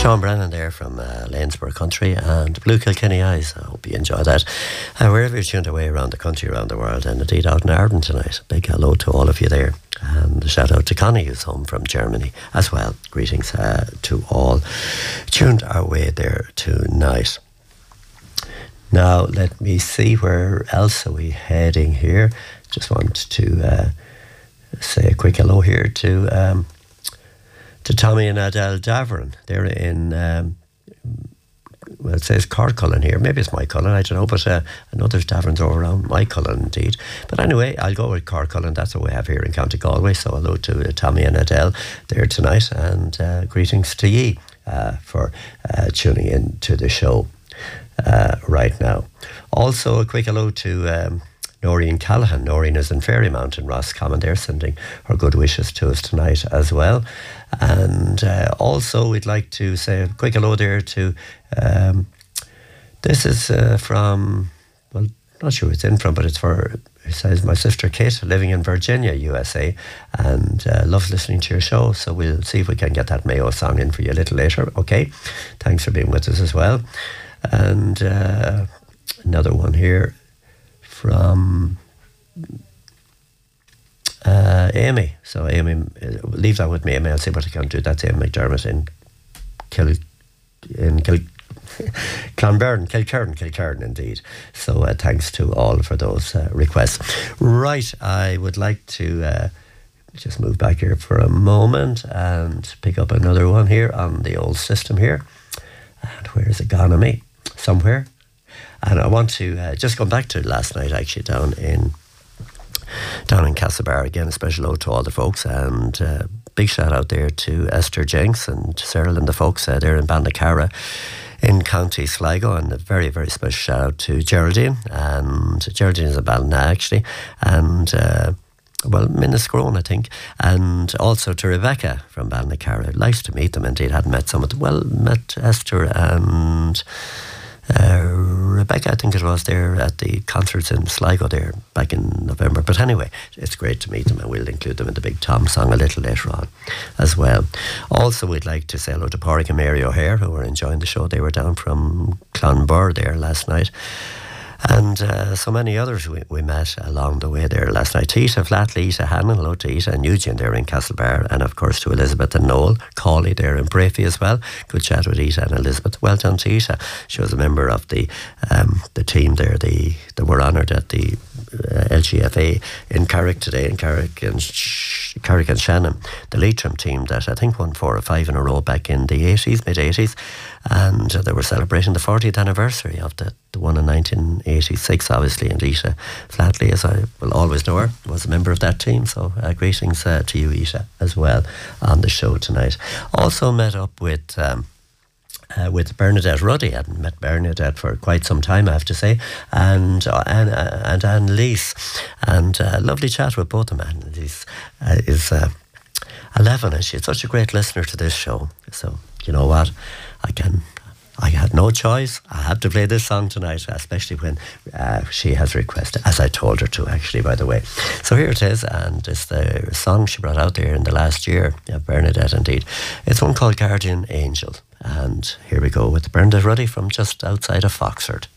Sean Brennan there from Lanesborough Country and Blue Kilkenny Eyes. I hope you enjoy that. Wherever you're tuned away around the country, around the world, and indeed out in Arden tonight. Big hello to all of you there. And a shout out to Connie, who's home from Germany as well. Greetings to all tuned our way there tonight. Now, let me see, where else are we heading here? Just want to say a quick hello here to Tommy and Adele Davern. They're in, well, it says Carcullen here. Maybe it's Mycullen, I don't know, but I know there's Daverns over around Mycullen indeed. But anyway, I'll go with Carcullen. That's what we have here in County Galway. So hello to Tommy and Adele there tonight, and greetings to ye for tuning in to the show right now. Also, a quick hello to Noreen Callahan. Noreen is in Fairymount in Roscommon there, sending her good wishes to us tonight as well. And also we'd like to say a quick hello there to this is from, well, not sure who it's in from, but it's for, it says, my sister Kate, living in Virginia, USA, and loves listening to your show. So we'll see if we can get that Mayo song in for you a little later. Okay, thanks for being with us as well. And another one here from Amy. So Amy, leave that with me, Amy. I'll see what I can do. That's Amy McDermott in Clonberne, Kilkerran indeed. So thanks to all for those requests. Right, I would like to just move back here for a moment and pick up another one here on the old system here. And where's it gone on me? Somewhere. And I want to just come back to last night, actually, down in Castlebar. Again, a special ode to all the folks, and big shout out there to Esther Jenks and Cyril and the folks there in Bannacarra in County Sligo, and a very, very special shout out to Geraldine, and Geraldine is a Ballina actually, and well, Miniscrone, I think, and also to Rebecca from Bannacarra. Nice to meet them indeed. Hadn't met some of them. Well, met Esther and Rebecca, I think it was, there at the concerts in Sligo there back in November. But anyway, it's great to meet them, and we'll include them in the Big Tom song a little later on as well. Also, we'd like to say hello to Pádraig and Mary O'Hare, who were enjoying the show. They were down from Clonbur there last night. And so many others we met along the way there last night. Ita Flatley, Ita Hannon, hello to Ita and Eugene there in Castlebar, and of course to Elizabeth and Noel Cawley there in Brafey as well. Good chat with Ita and Elizabeth. Well done to Ita. She was a member of the team there. They were honoured at the LGFA in Carrick today, in Carrick and Shannon, the Leitrim team that I think won 4 or 5 in a row back in the 80s, mid-80s, and they were celebrating the 40th anniversary of the one in 1986, obviously, and Ita Flatley, as I will always know her, was a member of that team, so greetings to you, Ita, as well on the show tonight. Also met up with Bernadette Ruddy. I hadn't met Bernadette for quite some time, I have to say, and Anne-Lise, and lovely chat with both of them. Anne-Lise is 11, and she's such a great listener to this show, so you know what, I had no choice. I had to play this song tonight, especially when she has requested, as I told her to, actually, by the way. So here it is, and it's the song she brought out there in the last year, Bernadette indeed. It's one called Guardian Angel, and here we go with Bernadette Ruddy from just outside of Foxford.